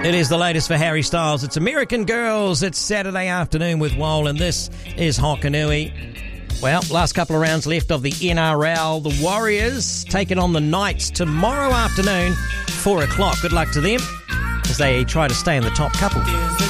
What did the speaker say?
It is the latest for Harry Styles. It's American Girls. It's Saturday afternoon with Woll, and this is Hokanui. Well, last couple of rounds left of the NRL. The Warriors taking on the Knights tomorrow afternoon, 4 o'clock. Good luck to them as they try to stay in the top couple.